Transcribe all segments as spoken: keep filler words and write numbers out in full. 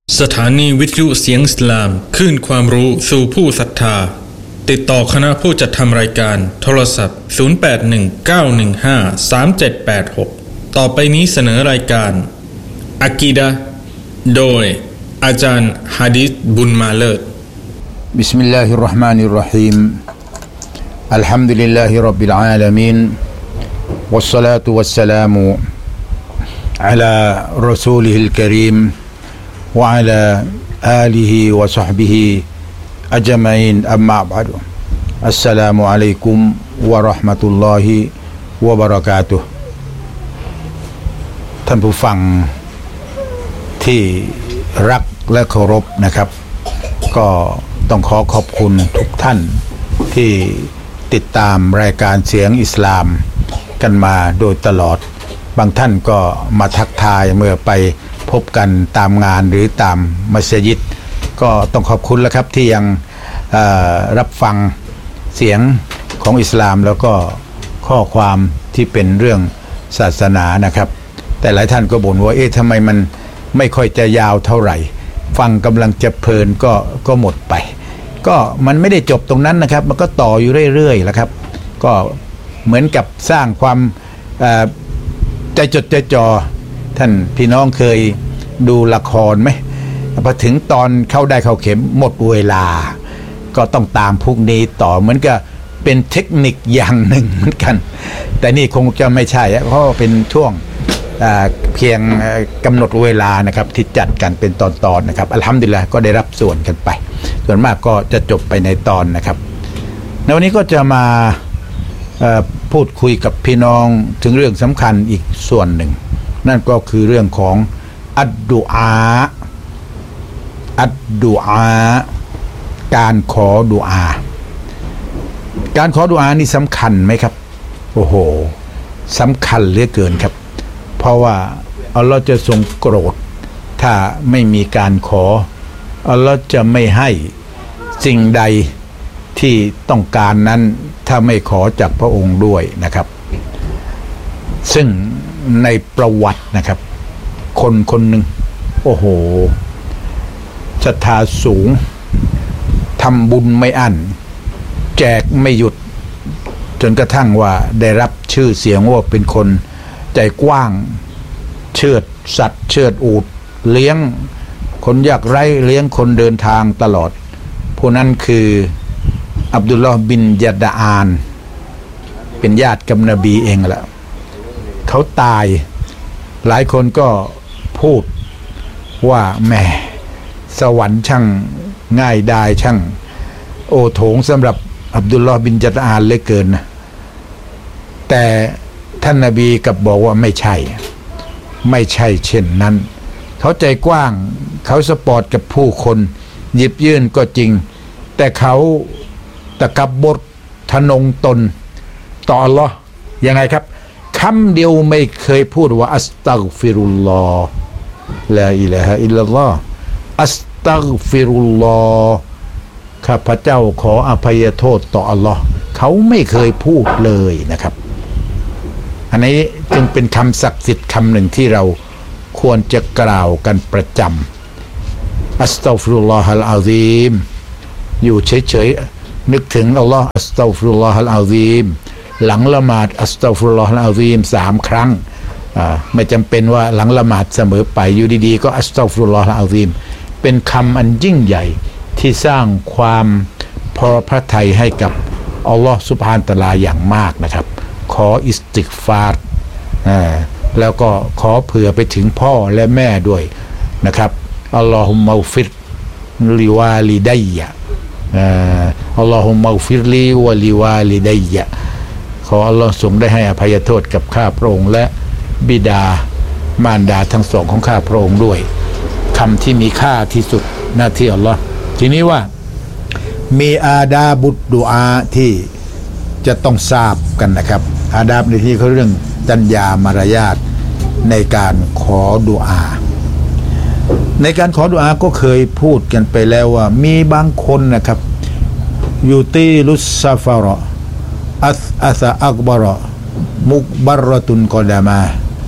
สถานีวิทยุเสียงอิสลามคลื่นความรู้สู่ผู้ศรัทธาติดต่อคณะผู้จัดทำรายการโทรศัพท์ศูนย์ แปด หนึ่ง เก้า หนึ่ง ห้า สาม เจ็ด แปด หกต่อไปนี้เสนอรายการอะกีดะห์โดยอาจารย์ฮะดิษบุญมาเลิศบิสมิลลาฮิรเราะห์มานิรเราะฮีมอัลฮัมดุลิลลาฮิร็อบบิลอาลามีนวัสศอลาตุวัสสลามุอะลารอซูลิฮิลกะรีมวะอะลาอาลิฮิวะศอฮบิฮิอัจมัยนอัมมาบะอ์ดุอัสสลามุอะลัยกุมวะเราะห์มะตุลลอฮิวะบะเราะกาตุฮ์ท่านผู้ฟังที่รักและเคารพนะครับก็ต้องขอขอบคุณทุกท่านที่ติดตามรายการเสียงอิสลามกันมาโดยตลอดบางท่านก็มาทักทายเมื่อไปพบกันตามงานหรือตามมัสยิดก็ต้องขอบคุณแล้วครับที่ยังรับฟังเสียงของอิสลามแล้วก็ข้อความที่เป็นเรื่องศาสนานะครับแต่หลายท่านก็บ่นว่าเอ๊ะทำไมมันไม่ค่อยจะยาวเท่าไหร่ฟังกำลังจะเพลินก็ก็หมดไปก็มันไม่ได้จบตรงนั้นนะครับมันก็ต่ออยู่เรื่อยๆแล้วครับก็เหมือนกับสร้างความใจจดใจจ่อท่านพี่น้องเคยดูละครไหมพอถึงตอนเข้าได้เข้าเข็มหมดเวลาก็ต้องตามพวกนี้ต่อเหมือนกับเป็นเทคนิคอย่างหนึ่งเหมือนกันแต่นี่คงจะไม่ใช่เพราะเป็นช่วงเพียงกำหนดเวลานะครับที่จัดกันเป็นตอนๆ น, นะครับอัลฮัมดุลิลละห์ก็ได้รับส่วนกันไปส่วนมากก็จะจบไปในตอนนะครับในวันนี้ก็จะมาพูดคุยกับพี่น้องถึงเรื่องสำคัญอีกส่วนหนึ่งนั่นก็คือเรื่องของอัดดุอาอัดดุอาการขอดุอาการขอดุอานี่สำคัญไหมครับโอ้โหสำคัญเหลือเกินครับเพราะว่าอัลลอฮ์จะทรงโกรธถ้าไม่มีการขออัลลอฮ์จะไม่ให้สิ่งใดที่ต้องการนั้นถ้าไม่ขอจากพระองค์ด้วยนะครับซึ่งในประวัตินะครับคนคนหนึ่งโอ้โหศรัทธาสูงทำบุญไม่อั้นแจกไม่หยุดจนกระทั่งว่าได้รับชื่อเสียงว่าเป็นคนใจกว้างเชือดสัตว์เชือดอูฐเลี้ยงคนยากไร้เลี้ยงคนเดินทางตลอดผู้นั้นคืออับดุลลอฮ์บินยะดะอานเป็นญาติกับนบีเองแหละเขาตายหลายคนก็พูดว่าแหมสวรรค์ช่างง่ายดายช่างโอโถงสำหรับอับดุลลอฮ์บินยะดะอานเหลือเกินนะแต่ท่านนบีกับบอกว่าไม่ใช่ไม่ใช่เช่นนั้นเขาใจกว้างเขาสปอร์ตกับผู้คนหยิบยื่นก็จริงแต่เขาตะกับบรทะนงตนต่ออัลลอฮ์ยังไงครับคำเดียวไม่เคยพูดว่าอัสตัฆฟิรุลลอฮ์ลาอิลาฮะอิลลัลลอฮ์อัสตัฆฟิรุลลอฮ์ข้าพเจ้าขออภัยโทษต่ออัลลอฮ์เขาไม่เคยพูดเลยนะครับอันนี้จึงเป็นคำศักดิ์สิทธิ์คำหนึ่งที่เราควรจะกล่าวกันประจำอัสตัฆฟิรุลลอฮัลอาซีมอยู่เฉยๆนึกถึงอัลลอฮ์อัสตัฆฟิรุลลอฮัลอาซีมหลังละหมาดอัสตัฆฟิรุลลอฮัลอาซีมสามครั้งไม่จำเป็นว่าหลังละหมาดเสมอไปอยู่ดีๆก็อัสตัฆฟิรุลลอฮัลอาซีมเป็นคำอันยิ่งใหญ่ที่สร้างความพอพระทัยให้กับอัลลอฮ์ซุบฮานะฮูวะตะอาลาอย่างมากนะครับขออิสติฆฟารแล้วก็ขอเผื่อไปถึงพ่อและแม่ด้วยนะครับอัลลอฮุมมัฆฟิรลิวาลิดัยยะอัลลอฮุมมัฆฟิรลิวะลิวาลิดัยยะขออัลลอฮ์ทรงได้ให้อภัยโทษกับข้าพระองค์และบิดามารดาทั้งสองของข้าพระองค์ด้วยคำที่มีค่าที่สุดหน้าที่อัลลอฮ์ทีนี้ว่ามีอาดาบุดุอาที่จะต้องทราบกันนะครับอาดาบในที่เขาเรื่องจัญญามารยาทในการขอดุอาในการขอดุอาก็เคยพูดกันไปแล้วว่ามีบางคนนะครับยูตีลุสซาฟาระอัสอัสอักบาระมุกบารตุนกอดามา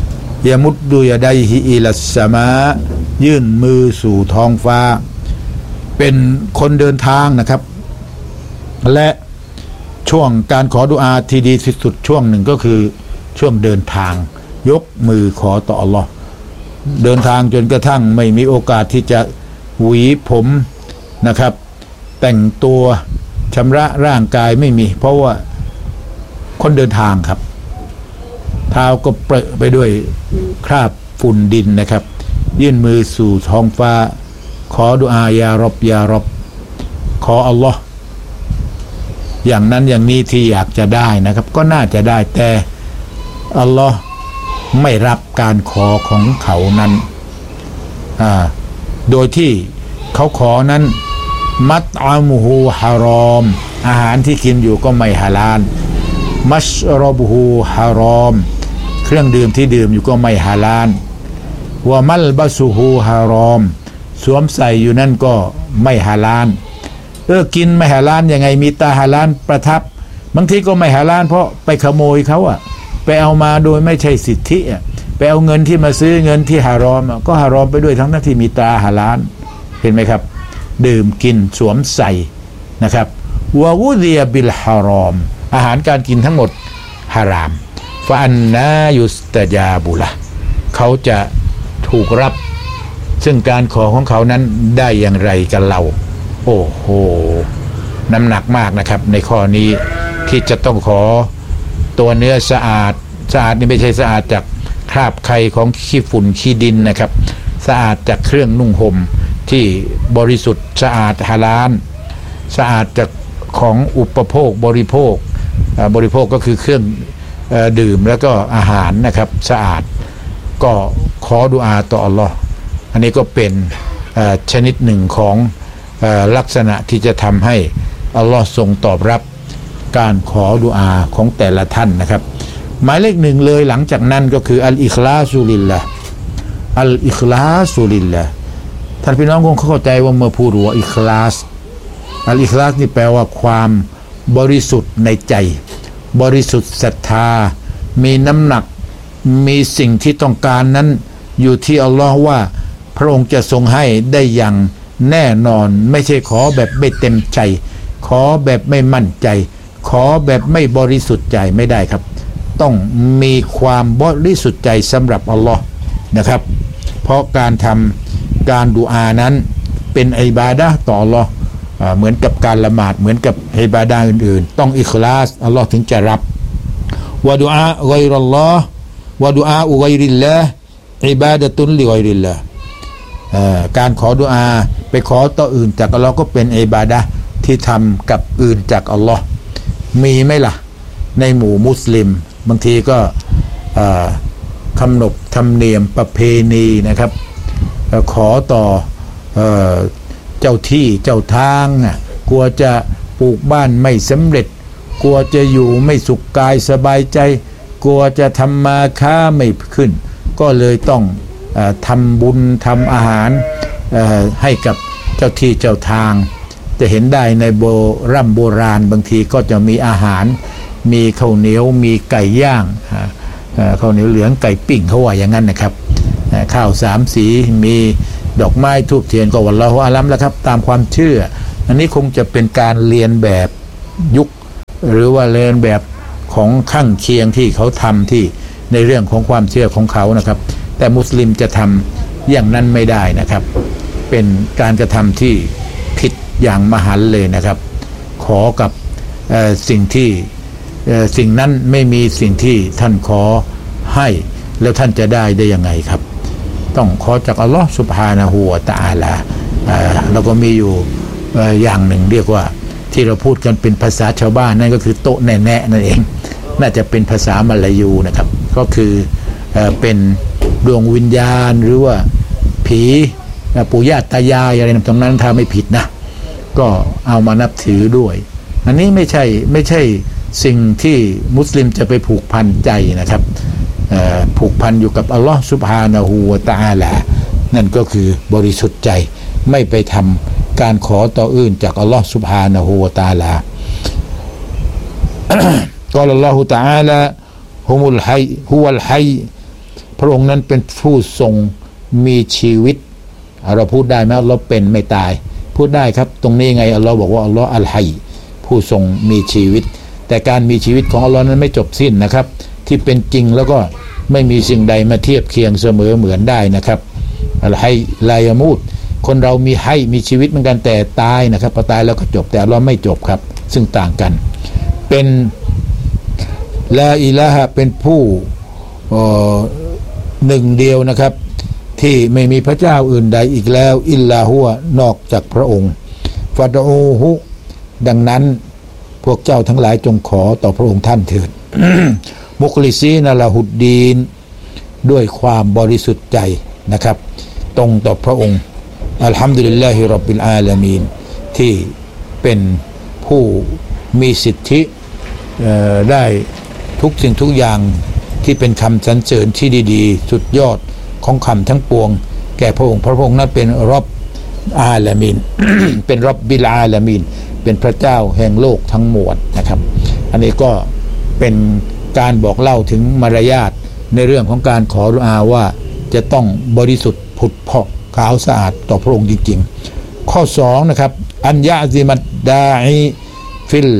ยามุดดุยาไดฮิอิลัสสมายื่นมือสู่ท้องฟ้าเป็นคนเดินทางนะครับและช่วงการขอดุอาที่ดีที่สุดช่วงหนึ่งก็คือช่วงเดินทางยกมือขอต่ออัลลอฮ์เดินทางจนกระทั่งไม่มีโอกาสที่จะหวีผมนะครับแต่งตัวชำระร่างกายไม่มีเพราะว่าคนเดินทางครับเท้าก็เปรอะไปด้วยคราบฝุ่นดินนะครับยื่นมือสู่ท้องฟ้าขอดุอายารบยารบขออัลลอฮ์อย่างนั้นอย่างนี้ที่อยากจะได้นะครับก็น่าจะได้แต่อัลลอฮ์ไม่รับการขอของเขานั้นอ่าโดยที่เขาขอนั้นมัตอามุฮูฮารอมอาหารที่กินอยู่ก็ไม่ฮาลาลมัชรอบูฮูฮารอมเครื่องดื่มที่ดื่มอยู่ก็ไม่ฮาลาลวะมัลบะซูฮูฮารอมสวมใส่อยู่นั่นก็ไม่ฮาลาลเออกินไม่ฮาลาลยังไงมีตาฮาลาลประทับบางทีก็ไม่ฮาลาลเพราะไปขโมยเขาอะไปเอามาโดยไม่ใช่สิทธิอะไปเอาเงินที่มาซื้อเงินที่ฮารอมก็ฮารอมไปด้วยทั้งนั้นที่มีตาฮาลาลเห็นไหมครับดื่มกินสวมใส่นะครับวะวุดียบิลฮารอมอาหารการกินทั้งหมดฮารามฟะอันนายุสตะจาบุละเขาจะถูกรับซึ่งการขอของเขานั้นได้อย่างไรกันเราโอ้โหน้ำหนักมากนะครับในข้อนี้ที่จะต้องขอตัวเนื้อสะอาดสะอาดนี่ไม่ใช่สะอาดจากคราบไข่ของขี้ฝุ่นขี้ดินนะครับสะอาดจากเครื่องนุ่งห่มที่บริสุทธิ์สะอาดฮาลาลสะอาดจากของอุปโภคบริโภคบริโภคก็คือเครื่องดื่มแล้วก็อาหารนะครับสะอาดก็ขอดุอาต่ออัลลอฮ์อันนี้ก็เป็นชนิดหนึ่งของลักษณะที่จะทำให้อัลลอฮ์ทรงตอบรับการขอดุอาของแต่ละท่านนะครับหมายเลขหนึ่งเลยหลังจากนั้นก็คืออัลอิคลาสุลิลละอัลอิคลาสุลิลละท่านพี่น้องคงเข้าใจว่าเมื่อพูดว่าอิคลาสอัลอิคลาสนี่แปลว่าความบริสุทธิ์ในใจบริสุทธิ์ศรัทธามีน้ำหนักมีสิ่งที่ต้องการนั้นอยู่ที่อัลลอฮ์ว่าพระองค์จะทรงให้ได้อย่างแน่นอนไม่ใช่ขอแบบไม่เต็มใจขอแบบไม่มั่นใจขอแบบไม่บริสุทธิ์ใจไม่ได้ครับต้องมีความบริสุทธิ์ใจสำหรับอัลลอฮ์นะครับเพราะการทำการดุอานั้นเป็นอิบาดะห์ต่ออัลลอฮ์เหมือนกับการละหมาดเหมือนกับอิบาดะห์อื่นๆต้องอิคลาสอัลลอฮ์ถึงจะรับวะดุอาฆอยรัลลอฮ์วะดุอาอุฆอยริลลาห์อิบาดะตุนลิฆอยริลลาห์การขอดุอาไปขอต่ออื่นจากอัลลอฮ์ก็เป็นอิบาดะห์ที่ทำกับอื่นจากอัลลอฮ์มีไหมล่ะในหมู่มุสลิมบางทีก็ขนบธรรมเนียมประเพณีนะครับขอต่อเจ้าที่เจ้าทางกลัวจะปลูกบ้านไม่สำเร็จกลัวจะอยู่ไม่สุขกายสบายใจกลัวจะทำมาค้าไม่ขึ้นก็เลยต้องทำบุญทำอาหารให้กับเจ้าที่เจ้าทางจะเห็นได้ในโบราณโบราณบางทีก็จะมีอาหารมีข้าวเหนียวมีไก่ย่างข้าวเหนียวเหลืองไก่ปิ้งเขาว่าอย่างนั้นนะครับข้าวสามสีมีดอกไม้ทูบเทียนก็วัลลอฮุอาลัมแล้วครับตามความเชื่ออันนี้คงจะเป็นการเรียนแบบยุคหรือว่าเรียนแบบของข้างเคียงที่เขาทำที่ในเรื่องของความเชื่อของเขานะครับแต่มุสลิมจะทำอย่างนั้นไม่ได้นะครับเป็นการกระทำที่ผิดอย่างมหันต์เลยนะครับขอกับสิ่งที่สิ่งนั้นไม่มีสิ่งที่ท่านขอให้แล้วท่านจะได้ได้ยังไงครับต้องขอจากอัลลอฮฺซุบฮานะฮูวะตะอาลาแล้วก็มีอยู่อย่างหนึ่งเรียกว่าที่เราพูดกันเป็นภาษาชาวบ้านนั่นก็คือโต๊ะแน่ๆนั่นเองน่าจะเป็นภาษามลายูนะครับก็คือเป็นดวงวิญญาณหรือว่าผีปู่ย่าตายายอะไรตรงนั้นถ้าไม่ผิดนะก็เอามานับถือด้วยอันนี้ไม่ใช่ไม่ใช่สิ่งที่มุสลิมจะไปผูกพันใจนะครับผูกพันอยู่กับอัลลอฮฺซุบฮานะฮูวะตะอาลานั่นก็คือบริสุทธิ์ใจไม่ไปทำการขอต่ออื่นจากอัลลอฮฺซุบฮานะฮูวะตะอาลา กล่าวอัลลอฮฺตะอาลาฮุมุลฮัยฮุวัลฮัยพระองค์นั้นเป็นผู้ทรงมีชีวิตเราพูดได้ไหมอัลลอฮ์เป็นไม่ตายพูดได้ครับตรงนี้ไงอัลลอฮ์บอกว่าอัลลอฮ์อัลฮัยผู้ทรงมีชีวิตแต่การมีชีวิตของอัลลอฮ์นั้นไม่จบสิ้นนะครับที่เป็นจริงแล้วก็ไม่มีสิ่งใดมาเทียบเคียงเสมอเหมือนได้นะครับอัลฮัยลายามูดคนเรามีให้มีชีวิตเหมือนกันแต่ตายนะครับพอตายแล้วก็จบแต่อัลลอฮ์ไม่จบครับซึ่งต่างกันเป็นลาอิลาฮะเป็นผู้หนึ่งเดียวนะครับที่ไม่มีพระเจ้าอื่นใดอีกแล้วอิลลาฮุวนอกจากพระองค์ฟาดอูฮุดังนั้นพวกเจ้าทั้งหลายจงขอต่อพระองค์ท่านเถิด มุคลิซีนละหุดดีนด้วยความบริสุทธิ์ใจนะครับตรงต่อพระองค์อัลฮัมดุลิลลาฮิร็อบบิลอาลามีนที่เป็นผู้มีสิทธิได้ทุกสิ่งทุกอย่างที่เป็นคำสรรเสริญที่ดีๆสุดยอดของคำทั้งปวงแก่พระองค์พระองค์นั้นเป็นรอบอาลามีน เป็นรอบบิลอาลามีนเป็นพระเจ้าแห่งโลกทั้งมวลนะครับอันนี้ก็เป็นการบอกเล่าถึงมารยาทในเรื่องของการขอดุอาว่าจะต้องบริสุทธิ์ผุดผ่องขาวสะอาดต่อพระองค์จริงๆข้อสองนะครับอัญญะซิมัดดาอิฟิล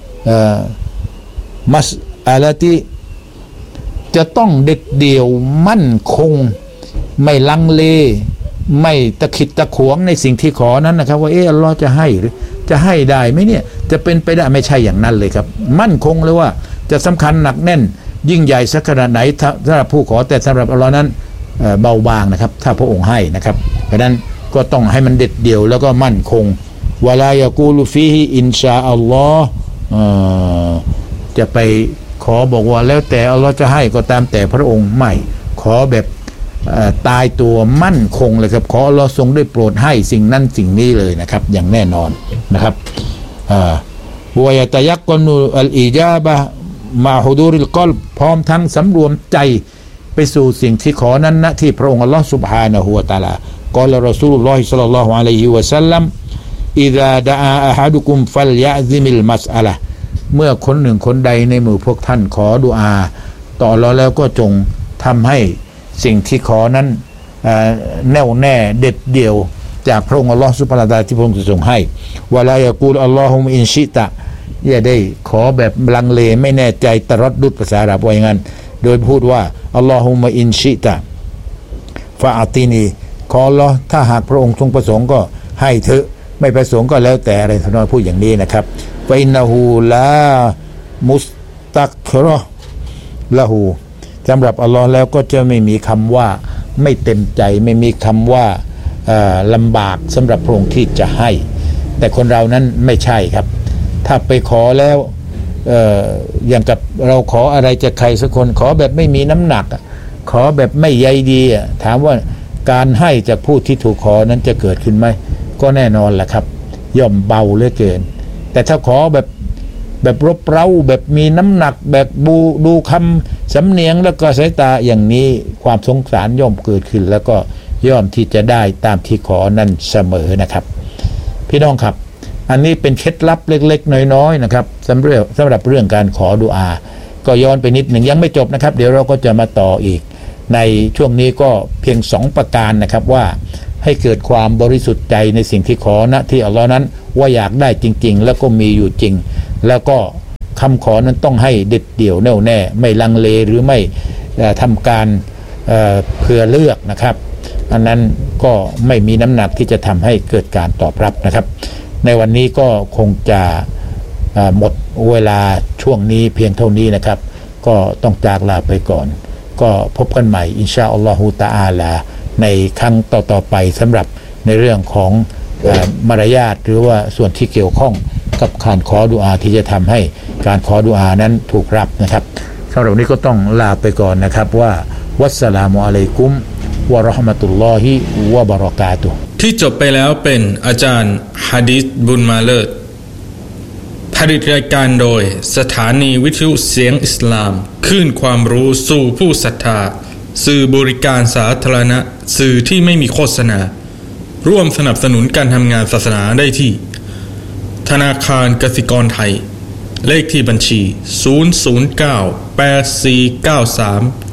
มัสอาลาติจะต้องเด็ดเดี่ยวมั่นคงไม่ลังเลไม่ตะขิดตะขวงในสิ่งที่ขอนั้นนะครับว่าเอออัลลอฮ์จะให้หรือจะให้ได้ไหมเนี่ยจะเป็นไปได้ไม่ใช่อย่างนั้นเลยครับมั่นคงเลยว่าจะสำคัญหนักแน่นยิ่งใหญ่สักขนาดไหนสำหรับผู้ขอแต่สำหรับอัลลอฮ์นั้นเบาบางนะครับถ้าพระองค์ให้นะครับเพราะนั้นก็ต้องให้มันเด็ดเดี่ยวแล้วก็มั่นคงวะลายะกูลุฟีฮิอินชาอัลลอฮ์จะไปขอบอกว่าแล้วแต่อัลลอฮ์จะให้ก็ตามแต่พระองค์ไม่ขอแบบตายตัวมั่นคงเลยครับขออัลลอฮ์ทรงได้โปรดให้สิ่งนั้นสิ่งนี้เลยนะครับอย่างแน่นอนนะครับวะยะตะยักกอนุอัลอิญาบะมาฮุดูริลกอลบพร้อมทั้งสำรวมใจไปสู่สิ่งที่ขอนั้นณที่พระองค์อัลลอฮ์ซุบฮานะฮูวะตะอาลากอลรอซูลุลลอฮิศ็อลลัลลอฮุอะลัยฮิวะซัลลัมอิซาดะอาอะฮะดุกุมฟัลยะซิมิลมัสอะละเมื่อคนหนึ่งคนใดในหมู่พวกท่านขอดุอาต่ออัลเลาะห์แล้วก็จงทำให้สิ่งที่ขอนั้นแน่วแน่เด็ดเดี่ยวจากพระองค์อัลลอฮฺซุบฮานะฮูวะตะอาลาที่พระองค์ทรงให้วะลายะกูลอัลลอฮุมอินชิตะอย่าได้ขอแบบลังเลไม่แน่ใจตะรัดดุดภาษาอาหรับว่าอย่างนั้นโดยพูดว่าอัลลอฮุมอินชิตะฟะอะตินีขออัลลอฮ์ถ้าหากพระองค์ทรงประสงค์ก็ให้เถอะไม่ประสงค์ก็แล้วแต่อะไรท่านพูดอย่างนี้นะครับฟะอินนะฮูลามุสตักเราะห์ละฮูสำหรับอัลลอฮ์แล้วก็จะไม่มีคำว่าไม่เต็มใจไม่มีคำว่าลำบากสำหรับพระองค์ที่จะให้แต่คนเรานั้นไม่ใช่ครับถ้าไปขอแล้ว เอ่อ อย่างกับเราขออะไรจากใครสักคนขอแบบไม่มีน้ำหนักขอแบบไม่ใยดีถามว่าการให้จากผู้ที่ถูกขอนั้นจะเกิดขึ้นไหมก็แน่นอนแหละครับย่อมเบาเหลือเกินแต่ถ้าขอแบบแบบรบเร้าแบบมีน้ำหนักแบบดูดูคำสำเนียงแล้วก็สายตาอย่างนี้ความสงสารย่อมเกิดขึ้นแล้วก็ย่อมที่จะได้ตามที่ขอนั้นเสมอนะครับพี่น้องครับอันนี้เป็นเคล็ดลับเล็กๆน้อยๆนะครับสำหรับสำหรับเรื่องการขอดุอาก็ย้อนไปนิดหนึ่งยังไม่จบนะครับเดี๋ยวเราก็จะมาต่ออีกในช่วงนี้ก็เพียงสองประการนะครับว่าให้เกิดความบริสุทธิ์ใจในสิ่งที่ขอนะที่อัลลอฮ์นั้นว่าอยากได้จริงๆแล้วก็มีอยู่จริงแล้วก็คำขอนั้นต้องให้เด็ดเดี่ยวแน่วแน่ไม่ลังเลหรือไม่ทำการเอ่อเพื่อเลือกนะครับอันนั้นก็ไม่มีน้ำหนักที่จะทำให้เกิดการตอบรับนะครับในวันนี้ก็คงจะหมดเวลาช่วงนี้เพียงเท่านี้นะครับก็ต้องจากลาไปก่อนก็พบกันใหม่อินชาอัลลอฮุตะอาลาในครั้งต่อๆไปสำหรับในเรื่องของมารยาทหรือว่าส่วนที่เกี่ยวข้องกับการขอดุอาที่จะทำให้การขอดุอานั้นถูกรับนะครับสำหรับนี้ก็ต้องลาไปก่อนนะครับว่าวัสสลามุอะลัยกุมวะเราะห์มะตุลลอฮิวะบะเราะกาตุฮ์ที่จบไปแล้วเป็นอาจารย์ฮะดีษบุญมาเลิศผลิตรายการโดยสถานีวิทยุเสียงอิสลามคลื่นความรู้สู่ผู้ศรัทธาสื่อบริการสาธารณะสื่อที่ไม่มีโฆษณาร่วมสนับสนุนการทำงานศาสนาได้ที่ธนาคารกสิกรไทยเลขที่บัญชีศูนย์ ศูนย์ เก้า แปด สี่ เก้า สาม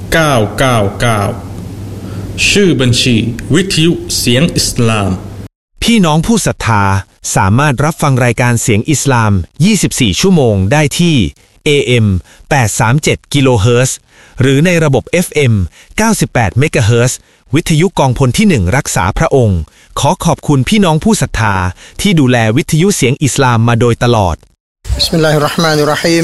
เก้า เก้า เก้าชื่อบัญชีวิทยุเสียงอิสลามพี่น้องผู้ศรัทธาสามารถรับฟังรายการเสียงอิสลามยี่สิบสี่ชั่วโมงได้ที่ เอ เอ็ม แปดร้อยสามสิบเจ็ด กิโลเฮิรตซ์หรือในระบบ เอฟ เอ็ม เก้าสิบแปด เมกะเฮิรตซ์วิทยุกองพลที่หนึ่งรักษาพระองค์ขอขอบคุณพี่น้องผู้ศรัทธาที่ดูแลวิทยุเสียงอิสลามมาโดยตลอดบิสมิลลาฮิรเราะห์มานิรเราะฮีม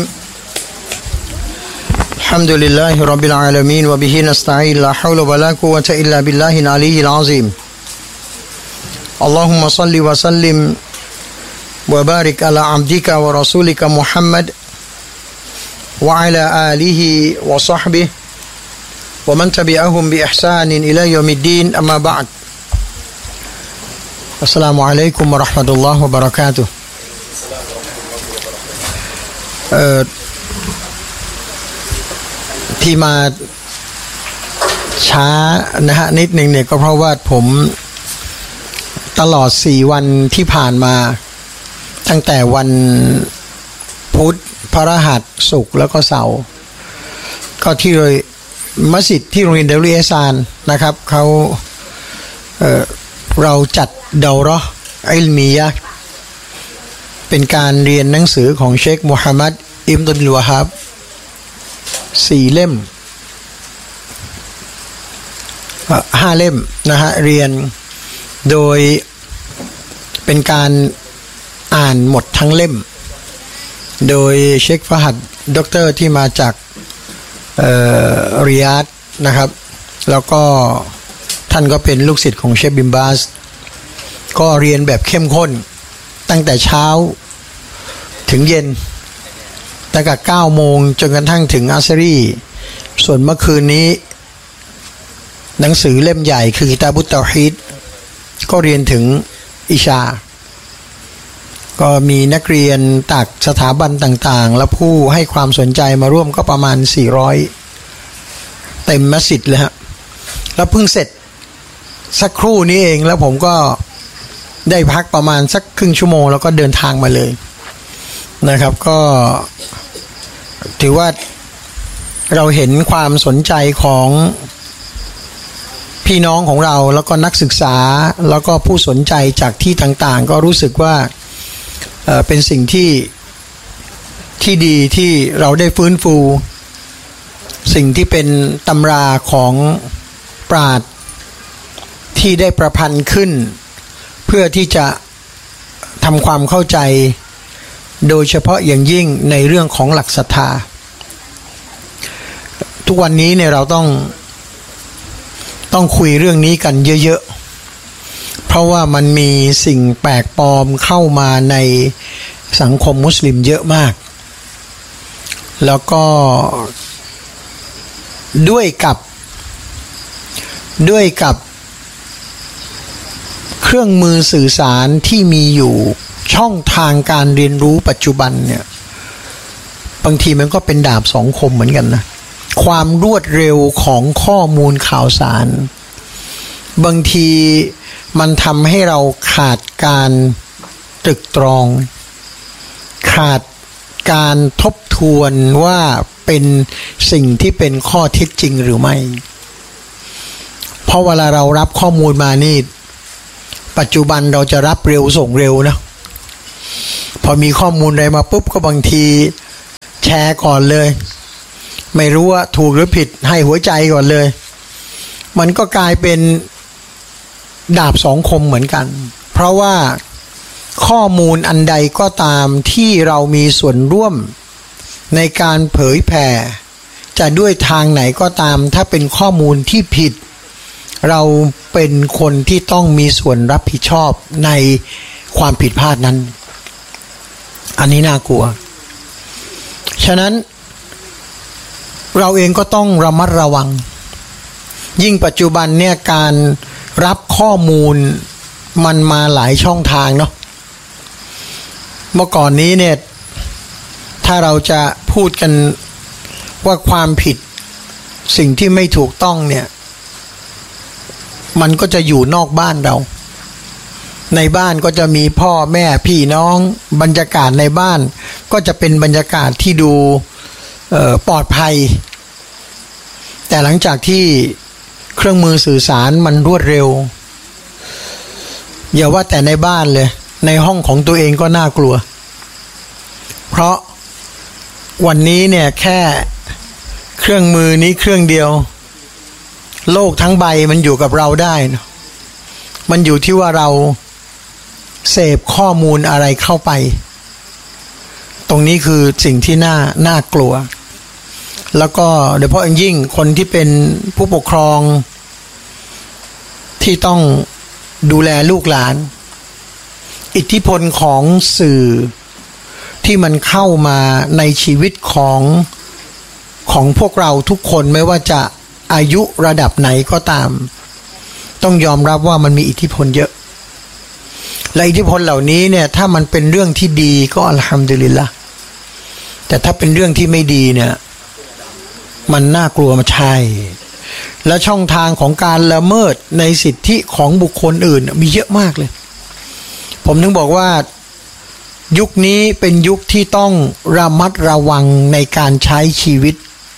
อัลฮัมดุลิลลาฮิร็อบบิลอาลามีนวะบิฮินัสตะอีนลาฮาวละวะลากุวะตะอิลลาบิลลาฮิลอะลียิลอะซีมอัลลอฮุมมะศ็อลลิวะซัลลิมวะบาริกอะลาอับดิกะวะรอซูลิกะมุฮัมมัดวะอะลาอาลิฮิวะศอฮบิฮิวะมันตะบิอะฮุมบิอิห์ซานินอิลายอมิดดีนอัมมาบะอ์ดอัสสลามุอะลัยกุมวะเราะห์มะตุลลอฮ์วะบะเราะกาตุฮ์เอ่อที่มาช้านะฮะนิดหนึ่งเนี่ยก็เพราะว่าผมตลอดสี่วันที่ผ่านมาตั้งแต่วันพุธพฤหัสศุกร์แล้วก็เสาร์ก็ที่เลยมัสยิดที่โรงเรียนเดลุเอซานนะครับเขาเอ่อเราจัดเดาเราะห์อิลมียะห์เป็นการเรียนหนังสือของเชคมุฮัมมัดอิบนุลวะฮับสี่เล่มห้าเล่มนะฮะเรียนโดยเป็นการอ่านหมดทั้งเล่มโดยเชคฟะฮัดด็อกเตอร์ที่มาจากริยาดนะครับแล้วก็ท่านก็เป็นลูกศิษย์ของเชคบินบาสก็เรียนแบบเข้มข้นตั้งแต่เช้าถึงเย็นตั้งแต่เก้าโมงจนกระทั่งถึงอัสรีส่วนเมื่อคืนนี้หนังสือเล่มใหญ่คือกิตาบุตเตาฮีดก็เรียนถึงอิชาก็มีนักเรียนจากสถาบันต่างๆและผู้ให้ความสนใจมาร่วมก็ประมาณสี่ร้อยเต็มมัสยิดเลยฮะแล้วเพิ่งเสร็จสักครู่นี้เองแล้วผมก็ได้พักประมาณสักครึ่งชั่วโมงแล้วก็เดินทางมาเลยนะครับก็ถือว่าเราเห็นความสนใจของพี่น้องของเราแล้วก็นักศึกษาแล้วก็ผู้สนใจจากที่ต่างๆก็รู้สึกว่าเอ่อเป็นสิ่งที่ที่ดีที่เราได้ฟื้นฟูสิ่งที่เป็นตำราของปราชญ์ที่ได้ประพันธ์ขึ้นเพื่อที่จะทำความเข้าใจโดยเฉพาะอย่างยิ่งในเรื่องของหลักศรัทธาทุกวันนี้เนี่ยเราต้องต้องคุยเรื่องนี้กันเยอะๆเพราะว่ามันมีสิ่งแปลกปลอมเข้ามาในสังคมมุสลิมเยอะมากแล้วก็ด้วยกับด้วยกับเครื่องมือสื่อสารที่มีอยู่ช่องทางการเรียนรู้ปัจจุบันเนี่ยบางทีมันก็เป็นดาบสองคมเหมือนกันนะความรวดเร็วของข้อมูลข่าวสารบางทีมันทำให้เราขาดการตรึกตรองขาดการทบทวนว่าเป็นสิ่งที่เป็นข้อเท็จจริงหรือไม่เพราะเวลาเรารับข้อมูลมานี่ปัจจุบันเราจะรับเร็วส่งเร็วนะพอมีข้อมูลอะไรมาปุ๊บก็บางทีแชร์ก่อนเลยไม่รู้ว่าถูกหรือผิดให้หัวใจก่อนเลยมันก็กลายเป็นดาบสองคมเหมือนกันเพราะว่าข้อมูลอันใดก็ตามที่เรามีส่วนร่วมในการเผยแผ่จะด้วยทางไหนก็ตามถ้าเป็นข้อมูลที่ผิดเราเป็นคนที่ต้องมีส่วนรับผิดชอบในความผิดพลาดนั้นอันนี้น่ากลัวฉะนั้นเราเองก็ต้องระมัดระวังยิ่งปัจจุบันเนี่ยการรับข้อมูลมันมาหลายช่องทางเนาะเมื่อก่อนนี้เนี่ยถ้าเราจะพูดกันว่าความผิดสิ่งที่ไม่ถูกต้องเนี่ยมันก็จะอยู่นอกบ้านเราในบ้านก็จะมีพ่อแม่พี่น้องบรรยากาศในบ้านก็จะเป็นบรรยากาศที่ดูเอ่อปลอดภัยแต่หลังจากที่เครื่องมือสื่อสารมันรวดเร็วอย่าว่าแต่ในบ้านเลยในห้องของตัวเองก็น่ากลัวเพราะวันนี้เนี่ยแค่เครื่องมือนี้เครื่องเดียวโลกทั้งใบมันอยู่กับเราได้นะมันอยู่ที่ว่าเราเสพข้อมูลอะไรเข้าไปตรงนี้คือสิ่งที่น่าน่ากลัวแล้วก็โดยเฉพาะยิ่งคนที่เป็นผู้ปกครองที่ต้องดูแลลูกหลานอิทธิพลของสื่อที่มันเข้ามาในชีวิตของของพวกเราทุกคนไม่ว่าจะอายุระดับไหนก็ตามต้องยอมรับว่ามันมีอิทธิพลเยอะและอิทธิพลเหล่านี้เนี่ยถ้ามันเป็นเรื่องที่ดีก็อัลฮัมดุลิลละห์แต่ถ้าเป็นเรื่องที่ไม่ดีเนี่ยมันน่ากลัวมาใช่และช่องทางของการละเมิดในสิทธิของบุคคลอื่นมีเยอะมากเลยผมถึงบอกว่ายุคนี้เป็นยุคที่ต้องระมัดระวังในการใช้ชีวิต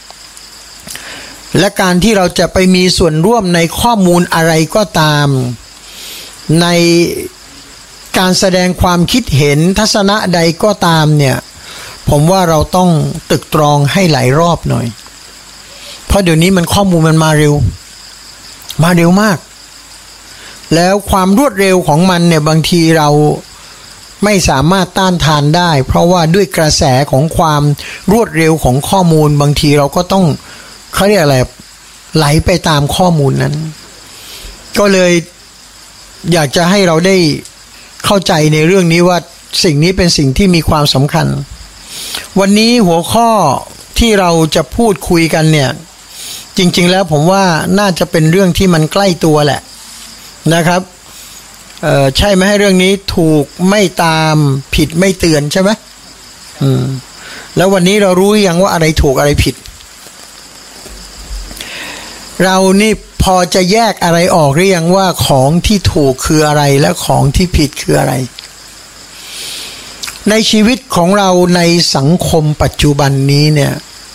และการที่เราจะไปมีส่วนร่วมในข้อมูลอะไรก็ตามในการแสดงความคิดเห็นทัศนะใดก็ตามเนี่ยผมว่าเราต้องตรึกตรองให้หลายรอบหน่อยเพราะเดี๋ยวนี้มันข้อมูลมันมาเร็วมาเร็วมากแล้วความรวดเร็วของมันเนี่ยบางทีเราไม่สามารถต้านทานได้เพราะว่าด้วยกระแสของความรวดเร็วของข้อมูลบางทีเราก็ต้องเขาเรียกอะไรไหลไปตามข้อมูลนั้นก็เลยอยากจะให้เราได้เข้าใจในเรื่องนี้ว่าสิ่งนี้เป็นสิ่งที่มีความสำคัญวันนี้หัวข้อที่เราจะพูดคุยกันเนี่ยจริงๆแล้วผมว่าน่าจะเป็นเรื่องที่มันใกล้ตัวแหละนะครับเอ่อใช่ไหมให้เรื่องนี้ถูกไม่ตามผิดไม่เตือนใช่ไหมอืมแล้ววันนี้เรารู้ยังว่าอะไรถูกอะไรผิดเรานี่พอจะแยกอะไรออกหรือยังว่าของที่ถูกคืออะไรและของที่ผิดคืออะไรในชีวิตของเราในสังคมปัจจุบันนี้เนี่ย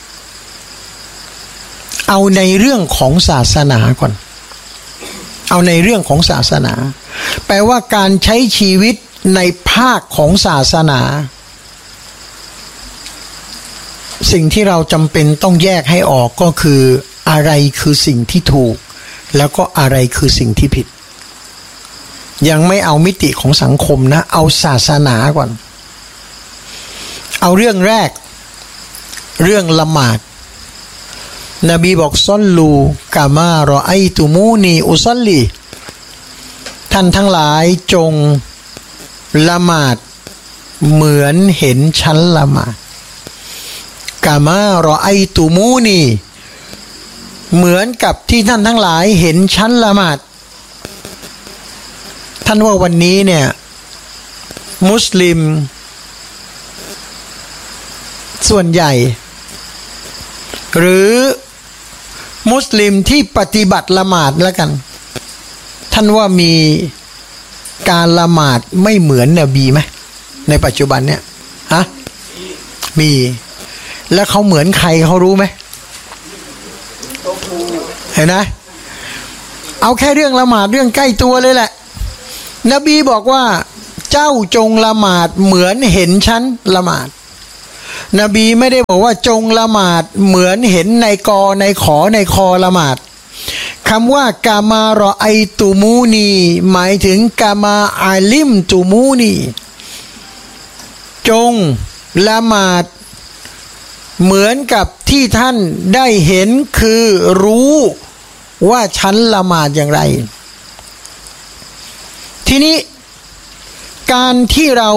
เอาในเรื่องของศาสนาก่อนเอาในเรื่องของศาสนาแปลว่าการใช้ชีวิตในภาคของศาสนาสิ่งที่เราจำเป็นต้องแยกให้ออกก็คืออะไรคือสิ่งที่ถูกแล้วก็อะไรคือสิ่งที่ผิดยังไม่เอามิติของสังคมนะเอาศาสนาก่อนเอาเรื่องแรกเรื่องละหมาดนบีบอกซอลลูกามารอไอตุมูนีอุซัลลีท่านทั้งหลายจงละหมาดเหมือนเห็นฉันละหมาดกามารอไอตุมูนีเหมือนกับที่ท่านทั้งหลายเห็นฉันละหมาดท่านว่าวันนี้เนี่ยมุสลิมส่วนใหญ่หรือมุสลิมที่ปฏิบัติละหมาดแล้วกันท่านว่ามีการละหมาดไม่เหมือนนบีไหมในปัจจุบันเนี่ยฮะมีแล้วเขาเหมือนใครเขารู้ไหมเห็นไหมเอาแค่เรื่องละหมาดเรื่องใกล้ตัวเลยแหละนบีบอกว่าเจ้าจงละหมาดเหมือนเห็นฉันละหมาดนบีไม่ได้บอกว่าจงละหมาดเหมือนเห็นในกอในขอในคอละหมาดคำว่ากามารอไอตูมูนีหมายถึงกามาอาลิมตูมูนีจงละหมาดเหมือนกับที่ท่านได้เห็นคือรู้ว่าฉันละหมาดอย่างไรทีนี้การที่เรา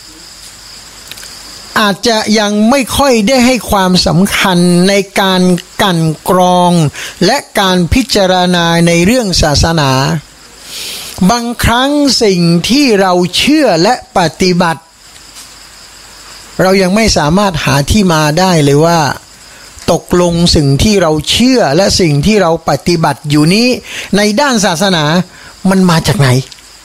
อาจจะยังไม่ค่อยได้ให้ความสำคัญในการกลั่นกรองและการพิจารณาในเรื่องศาสนาบางครั้งสิ่งที่เราเชื่อและปฏิบัติเรายังไม่สามารถหาที่มาได้เลยว่าตกลงสิ่งที่เราเชื่อและสิ่งที่เราปฏิบัติอยู่นี้ในด้านศาสนามันมาจากไหน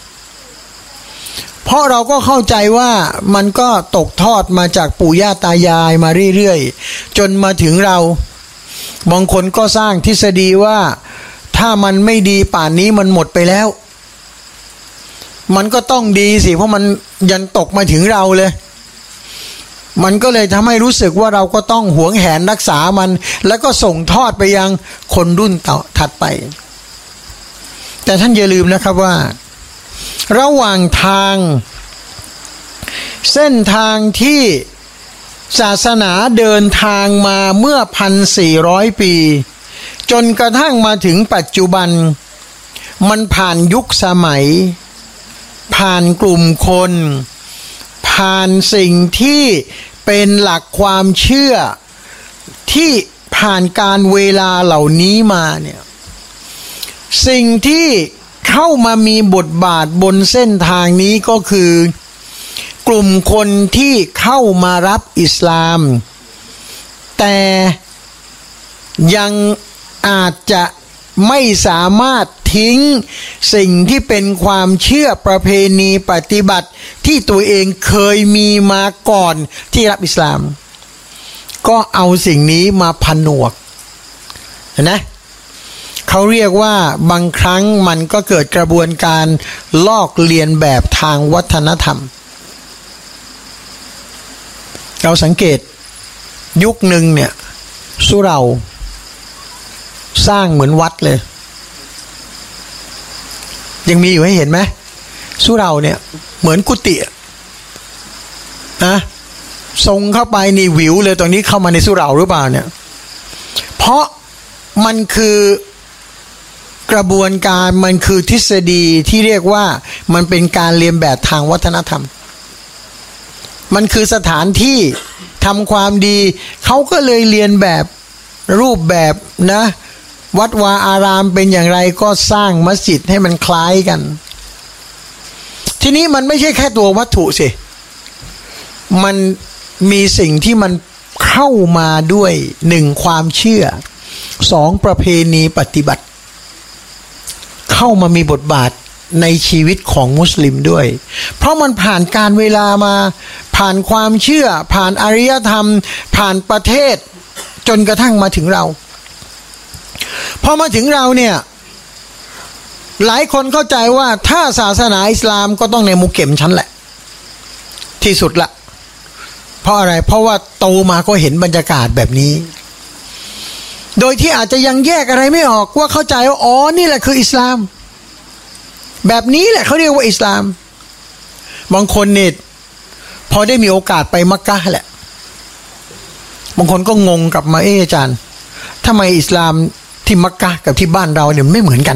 เพราะเราก็เข้าใจว่ามันก็ตกทอดมาจากปู่ย่าตายายมาเรื่อยๆจนมาถึงเราบางคนก็สร้างทฤษฎีว่าถ้ามันไม่ดีป่านนี้มันหมดไปแล้วมันก็ต้องดีสิเพราะมันยันตกมาถึงเราเลยมันก็เลยทำให้รู้สึกว่าเราก็ต้องหวงแหนรักษามันแล้วก็ส่งทอดไปยังคนรุ่นต่อถัดไปแต่ท่านอย่าลืมนะครับว่าระหว่างทางเส้นทางที่ศาสนาเดินทางมาเมื่อ หนึ่งพันสี่ร้อย ปีจนกระทั่งมาถึงปัจจุบันมันผ่านยุคสมัยผ่านกลุ่มคนผ่านสิ่งที่เป็นหลักความเชื่อที่ผ่านการเวลาเหล่านี้มาเนี่ยสิ่งที่เข้ามามีบทบาทบนเส้นทางนี้ก็คือกลุ่มคนที่เข้ามารับอิสลามแต่ยังอาจจะไม่สามารถทิ้งสิ่งที่เป็นความเชื่อประเพณีปฏิบัติที่ตัวเองเคยมีมาก่อนที่รับอิสลามก็เอาสิ่งนี้มาผนวกนะเขาเรียกว่าบางครั้งมันก็เกิดกระบวนการลอกเลียนแบบทางวัฒนธรรมเราสังเกตยุคหนึ่งเนี่ยสุเหร่าสร้างเหมือนวัดเลยยังมีอยู่ให้เห็นไหมสุเหร่าเนี่ยเหมือนกุฏินะทรงเข้าไปนี่วิวเลยตรงนี้เข้ามาในสุเหร่าหรือเปล่าเนี่ยเพราะมันคือกระบวนการมันคือทฤษฎีที่เรียกว่ามันเป็นการเรียนแบบทางวัฒนธรรมมันคือสถานที่ทำความดีเขาก็เลยเรียนแบบรูปแบบนะวัดวาอารามเป็นอย่างไรก็สร้างมัสยิดให้มันคล้ายกันทีนี้มันไม่ใช่แค่ตัววัตถุสิมันมีสิ่งที่มันเข้ามาด้วยหนึ่งความเชื่อสองประเพณีปฏิบัติเข้ามามีบทบาทในชีวิตของมุสลิมด้วยเพราะมันผ่านการเวลามาผ่านความเชื่อผ่านอารยธรรมผ่านประเทศจนกระทั่งมาถึงเราพอมาถึงเราเนี่ยหลายคนเข้าใจว่าถ้าศาสนาอิสลามก็ต้องในมุกเข็มชั้นแหละที่สุดละเพราะอะไรเพราะว่าโตมาก็เห็นบรรยากาศแบบนี้โดยที่อาจจะยังแยกอะไรไม่ออกว่าเข้าใจว่าอ๋อนี่แหละคืออิสลามแบบนี้แหละเขาเรียกว่าอิสลามบางคนเนี่ยพอได้มีโอกาสไปมักกะห์แหละบางคนก็งงกลับมาเอออาจารย์ทำไมอิสลามที่มักกะห์กับที่บ้านเราเนี่ยไม่เหมือนกัน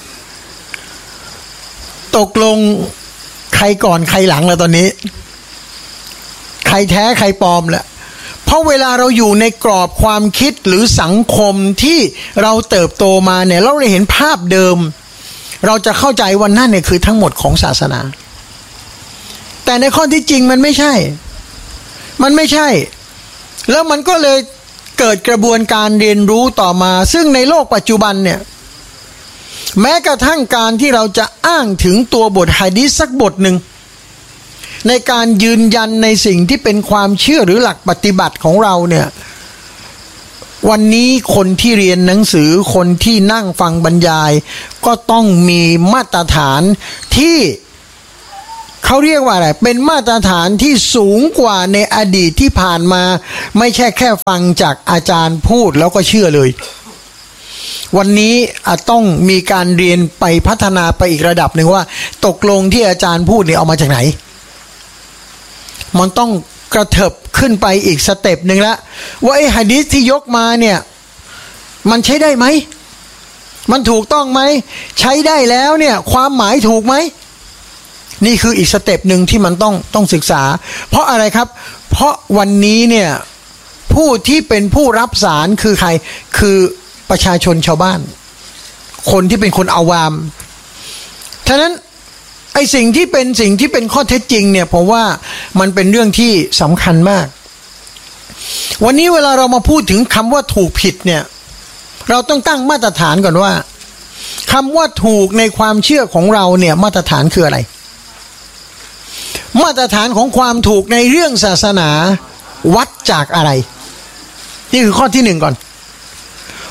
ตกลงใครก่อนใครหลังแล้วตอนนี้ใครแท้ใครปลอมแหละเพราะเวลาเราอยู่ในกรอบความคิดหรือสังคมที่เราเติบโตมาเนี่ยเราได้เห็นภาพเดิมเราจะเข้าใจว่านั่นเนี่ยคือทั้งหมดของศาสนาแต่ในข้อที่จริงมันไม่ใช่มันไม่ใช่แล้วมันก็เลยเกิดกระบวนการเรียนรู้ต่อมาซึ่งในโลกปัจจุบันเนี่ยแม้กระทั่งการที่เราจะอ้างถึงตัวบทหะดีษสักบทหนึ่งในการยืนยันในสิ่งที่เป็นความเชื่อหรือหลักปฏิบัติของเราเนี่ยวันนี้คนที่เรียนหนังสือคนที่นั่งฟังบรรยายก็ต้องมีมาตรฐานที่เขาเรียกว่าอะไรเป็นมาตรฐานที่สูงกว่าในอดีตที่ผ่านมาไม่ใช่แค่ฟังจากอาจารย์พูดแล้วก็เชื่อเลยวันนี้อาจต้องมีการเรียนไปพัฒนาไปอีกระดับหนึ่งว่าตกลงที่อาจารย์พูดเนี่ยเอามาจากไหนมันต้องกระเถิบขึ้นไปอีกสเต็ปหนึ่งละว่าไอ้หะดีษที่ยกมาเนี่ยมันใช้ได้ไหมมันถูกต้องไหมใช้ได้แล้วเนี่ยความหมายถูกไหมนี่คืออีกสเต็ปหนึ่งที่มันต้องต้องศึกษาเพราะอะไรครับเพราะวันนี้เนี่ยผู้ที่เป็นผู้รับสารคือใครคือประชาชนชาวบ้านคนที่เป็นคนอาวามฉะนั้นไอ้สิ่งที่เป็นสิ่งที่เป็นข้อเท็จจริงเนี่ยผมว่ามันเป็นเรื่องที่สำคัญมากวันนี้เวลาเรามาพูดถึงคำว่าถูกผิดเนี่ยเราต้องตั้งมาตรฐานก่อนว่าคำว่าถูกในความเชื่อของเราเนี่ยมาตรฐานคืออะไรมาตรฐานของความถูกในเรื่องศาสนาวัดจากอะไรนี่คือข้อที่หนึ่งก่อน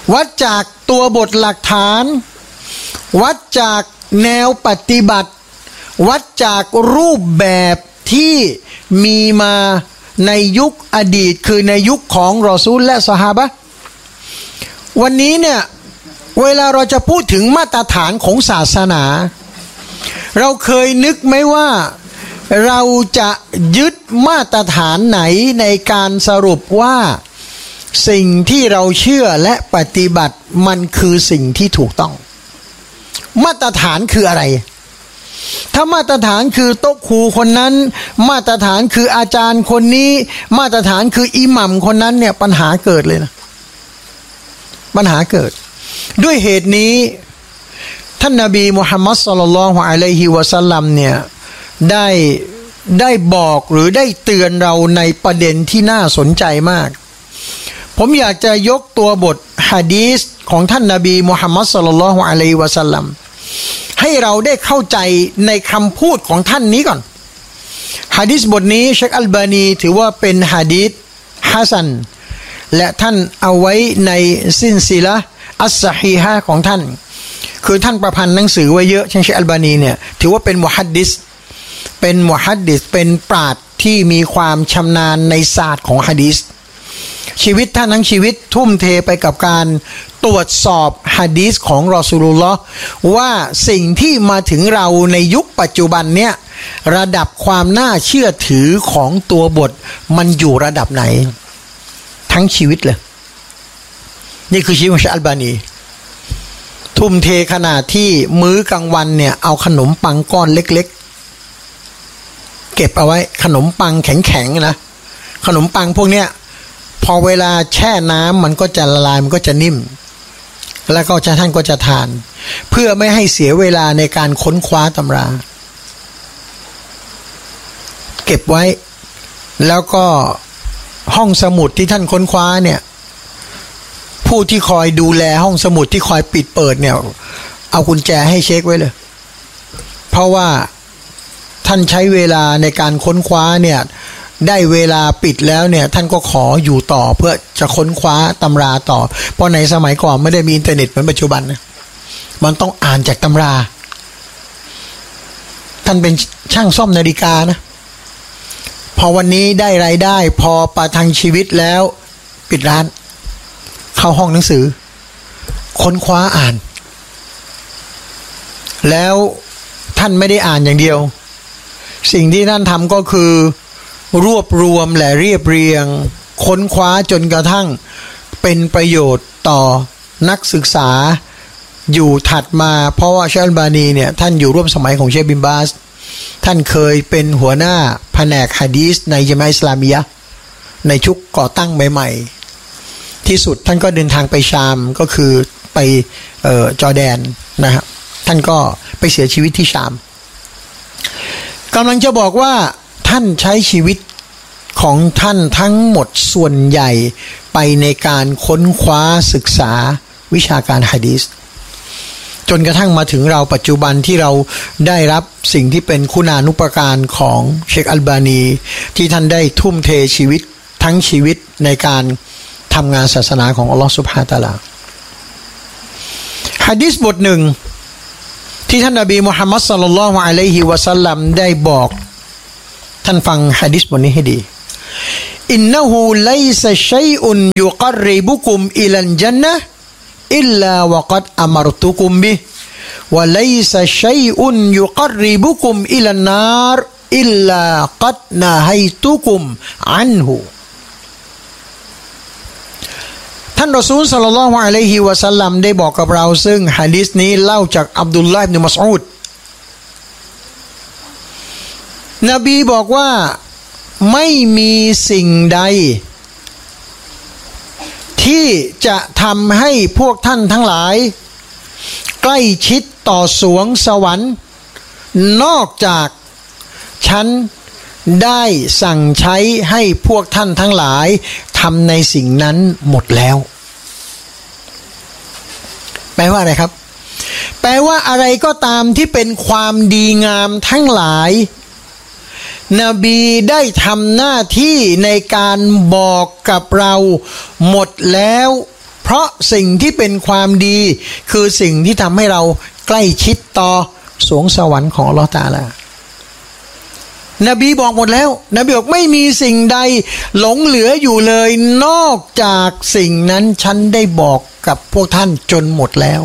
วัดจากตัวบทหลักฐานวัดจากแนวปฏิบัติวัดจากรูปแบบที่มีมาในยุคอดีตคือในยุคของรอซูลและซอฮาบะห์วันนี้เนี่ยเวลาเราจะพูดถึงมาตรฐานของศาสนาเราเคยนึกไหมว่าเราจะยึดมาตรฐานไหนในการสรุปว่าสิ่งที่เราเชื่อและปฏิบัติมันคือสิ่งที่ถูกต้องมาตรฐานคืออะไรถ้ามาตรฐานคือโต๊ะครูคนนั้นมาตรฐานคืออาจารย์คนนี้มาตรฐานคืออิหมัมคนนั้นเนี่ยปัญหาเกิดเลยนะปัญหาเกิดด้วยเหตุนี้ท่านนบีมุฮัมมัดศ็อลลัลลอฮุอะลัยฮิวะซัลลัมเนี่ยได้ได้บอกหรือได้เตือนเราในประเด็นที่น่าสนใจมากผมอยากจะยกตัวบทหะดีษของท่านนบีมุฮัมมัดศ็อลลัลลอฮุอะลัยฮิวะซัลลัมให้เราได้เข้าใจในคำพูดของท่านนี้ก่อนหะดีษบทนี้เชคอัลบานีถือว่าเป็นหะดีษฮะซันและท่านเอาไว้ในซินซิละห์อัสซะฮีฮะห์ของท่านคือท่านประพันธ์หนังสือไว้เยอะเช่นเชคอัลบานีเนี่ยถือว่าเป็นมุฮัดดิษเป็นมุฮัดดิษเป็นปราชญ์ที่มีความชำนาญในศาสตร์ของหะดีษชีวิตท่านทั้งชีวิตทุ่มเทไปกับการตรวจสอบหะดีษของรอซูลุลลอฮ์ว่าสิ่งที่มาถึงเราในยุคปัจจุบันเนี่ยระดับความน่าเชื่อถือของตัวบทมันอยู่ระดับไหนทั้งชีวิตเลยนี่คือชีวิตของเชคอัลบานีทุ่มเทขนาดที่มื้อกลางวันเนี่ยเอาขนมปังก้อนเล็กๆเก็บเอาไว้ขนมปังแข็งๆนะขนมปังพวกเนี้ยพอเวลาแช่น้ำมันก็จะละลายมันก็จะนิ่มแล้วก็ท่านก็จะทานเพื่อไม่ให้เสียเวลาในการค้นคว้าตำราเก็บไว้แล้วก็ห้องสมุดที่ท่านค้นคว้าเนี่ยผู้ที่คอยดูแลห้องสมุดที่คอยปิดเปิดเนี่ยเอากุญแจให้เช็คไว้เลยเพราะว่าท่านใช้เวลาในการค้นคว้าเนี่ยได้เวลาปิดแล้วเนี่ยท่านก็ขออยู่ต่อเพื่อจะค้นคว้าตำราต่อเพราะในสมัยก่อนไม่ได้มีอินเทอร์เน็ตเหมือนปัจจุบันนะมันต้องอ่านจากตำราท่านเป็นช่างซ่อมนาฬิกานะพอวันนี้ได้รายได้พอประทังชีวิตแล้วปิดร้านเข้าห้องหนังสือค้นคว้าอ่านแล้วท่านไม่ได้อ่านอย่างเดียวสิ่งที่ท่านทำก็คือรวบรวมและเรียบเรียงค้นคว้าจนกระทั่งเป็นประโยชน์ต่อนักศึกษาอยู่ถัดมาเพราะว่าเชคอัลบานีเนี่ยท่านอยู่ร่วมสมัยของเชคบินบาสท่านเคยเป็นหัวหน้าแผนกหะดีษในญะมาอะห์อิสลามียะห์ในชุกก่อตั้งใหม่ๆที่สุดท่านก็เดินทางไปชามก็คือไปเอ่อจอร์แดนนะฮะท่านก็ไปเสียชีวิตที่ชามกำลังจะบอกว่าท่านใช้ชีวิตของท่านทั้งหมดส่วนใหญ่ไปในการค้นคว้าศึกษาวิชาการหะดีษจนกระทั่งมาถึงเราปัจจุบันที่เราได้รับสิ่งที่เป็นคุณานุปการของเชคอัลบานีที่ท่านได้ทุ่มเทชีวิตทั้งชีวิตในการทำงานศาสนาของอัลลอฮฺซุบฮานะฮูวะตะอาลาหะดีษบทหนึ่งที่ท่านนบีมุฮัมมัดศ็อลลัลลอฮุอะลัยฮิวะซัลลัมได้บอกท่านฟังหะดีษบทนี้ให้ดีอินนะฮูไลซะชัยอุนยุกรริบุกุมอิลัลญันนะฮ์อิลลาวะกัดอะมัรตุกุมบิฮ์วะไลซะชัยอุนยุกรริบุกุมอิลันนารอิลลากัดนะฮัยตุกุมอันฮุท่านรอซูลศ็อลลัลลอฮุอะลัยฮิวะซัลลัมได้บอกกับเราซึ่งหะดีษนี้เล่าจากอับดุลลาห์อิบนุมัสอูดนบีบอกว่าไม่มีสิ่งใดที่จะทำให้พวกท่านทั้งหลายใกล้ชิดต่อสวงสวรรค์นอกจากฉันได้สั่งใช้ให้พวกท่านทั้งหลายทำในสิ่งนั้นหมดแล้วแปลว่าอะไรครับแปลว่าอะไรก็ตามที่เป็นความดีงามทั้งหลายนบีได้ทำหน้าที่ในการบอกกับเราหมดแล้วพเพราะสิ่งที่เป็นความดีคือสิ่งที่ทำให้เราใกล้ชิดต่อสวงสวรรค์ของอัลเลาะห์ตะอาลานบีบอกหมดแล้วนบีบอกไม่มีสิ่งใดหลงเหลืออยู่เลยนอกจากสิ่งนั้นฉันได้บอกกับพวกท่านจนหมดแล้ว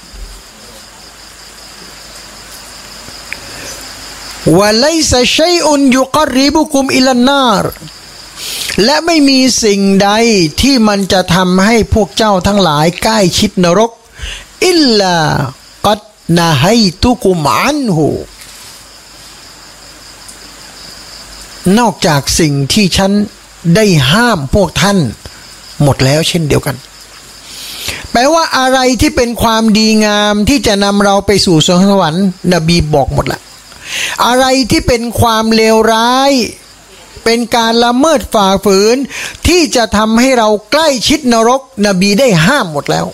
วะไลซะชัยอุนยุกอริบุกุมอิลันนารและไม่มีสิ่งใดที่มันจะทำให้พวกเจ้าทั้งหลายใกล้ชิดนรกอิลลากัดนะฮัยตุกุมอันฮูนอกจากสิ่งที่ฉันได้ห้ามพวกท่านหมดแล้วเช่นเดียวกันแปลว่าอะไรที่เป็นความดีงามที่จะนำเราไปสู่สวงสวรรค์นบีบอกหมดละอะไรที่เป็นความเลวร้ายเป็นการละเมิดฝ่าฝืนที่จะทำให้เราใกล้ชิดนรกนบีได้ห้ามหมดแล้ว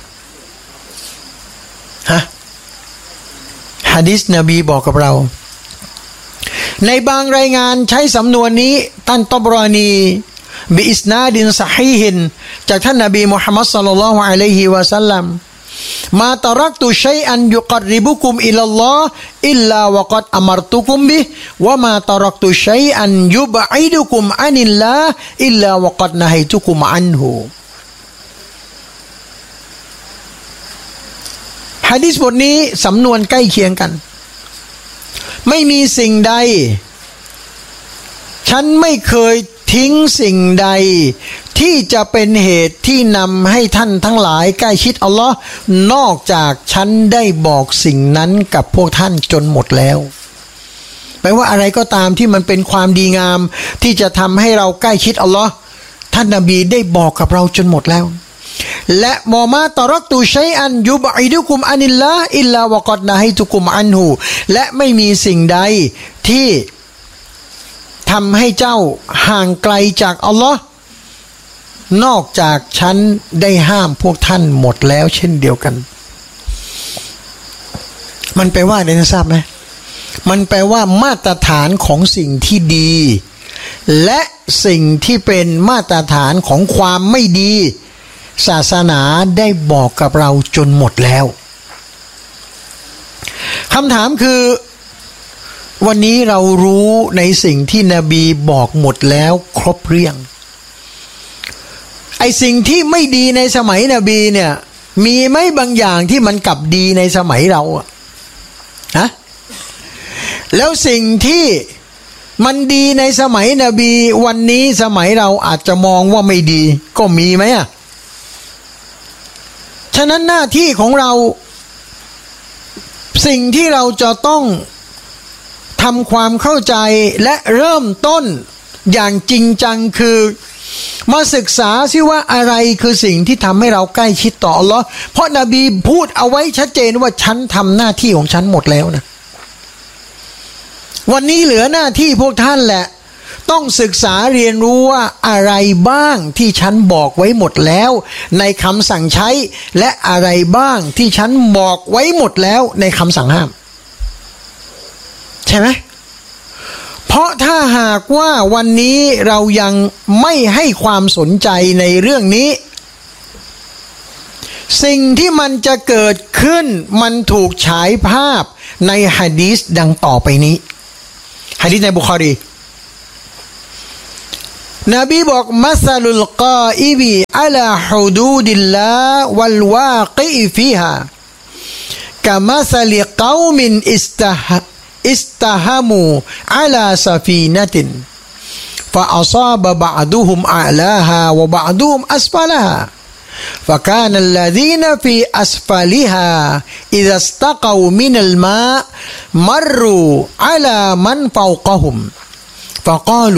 ฮะหะดีษนบีบอกกับเราในบางรายงานใช้สำนวนนี้ท่านตบรอนีบิอิสนาดินซะฮีฮินจากท่านนบีมุฮัมมัดศ็อลลัลลอฮุอะลัยฮิวะซัลลัมมาตะรักตุชัยอันยุกอริบุกุมอิลัลลอฮ์อิลลาวะกัดอะมัรตุกุมบิฮิวะมาตะรักตุชัยอันยุบอิดุกุมอานิลลาฮ์อิลลาวะกัดนะฮัยตุกุมอันฮูหะดีษบทนี้สำนวนใกล้เคียงกันไม่มีสิ่งใดฉันไม่เคยทิ้งสิ่งใดที่จะเป็นเหตุที่นำให้ท่านทั้งหลายใกล้ชิดอัลลอฮ์นอกจากฉันได้บอกสิ่งนั้นกับพวกท่านจนหมดแล้วแปลว่าอะไรก็ตามที่มันเป็นความดีงามที่จะทำให้เราใกล้ชิดอัลลอฮ์ท่านนบีได้บอกกับเราจนหมดแล้วและมอมาตะรักตุชัยอันยุบอิดุกุมอานิลลาฮ์อิลลาวะกัดนะฮัยตุกุมอันฮูและไม่มีสิ่งใดที่ทำให้เจ้าห่างไกลจากอัลลอฮ์นอกจากฉันได้ห้ามพวกท่านหมดแล้วเช่นเดียวกันมันแปลว่าอะไรนะทราบไหมมันแปลว่ามาตรฐานของสิ่งที่ดีและสิ่งที่เป็นมาตรฐานของความไม่ดีศาสนาได้บอกกับเราจนหมดแล้วคำถามคือวันนี้เรารู้ในสิ่งที่นบีบอกหมดแล้วครบเรื่องไอสิ่งที่ไม่ดีในสมัยนบีเนี่ยมีไหมบางอย่างที่มันกลับดีในสมัยเราอะฮะแล้วสิ่งที่มันดีในสมัยนบีวันนี้สมัยเราอาจจะมองว่าไม่ดีก็มีไหมอะฉะนั้นหน้าที่ของเราสิ่งที่เราจะต้องทำความเข้าใจและเริ่มต้นอย่างจริงจังคือมาศึกษาซิว่าอะไรคือสิ่งที่ทำให้เราใกล้ชิดต่ออัลเลาะห์เพราะนบีพูดเอาไว้ชัดเจนว่าฉันทำหน้าที่ของฉันหมดแล้วนะวันนี้เหลือหน้าที่พวกท่านแหละต้องศึกษาเรียนรู้ว่าอะไรบ้างที่ฉันบอกไว้หมดแล้วในคำสั่งใช้และอะไรบ้างที่ฉันบอกไว้หมดแล้วในคำสั่งห้ามใช่ไหมเพราะถ้าหากว่าวันนี้เรายังไม่ให้ความสนใจในเรื่องนี้สิ่งที่มันจะเกิดขึ้นมันถูกฉายภาพในหะดีษดังต่อไปนี้หะดีษในบุคอรีนบีบอกมัสลุลกาอิบีอะลาฮุดูดิลลาวัลวากิฟีฮากะมัสลิกอมินอิสตะฮอิสตะฮามูอะลาซะฟีนะตินฟะอัศาบะบะอดุฮุมอะลาฮาวะบะอดุฮุมอัสฟะลาฮาفكان الذين في أسفلها إذا استقوا من الماء مروا على من فوقهم فقالوا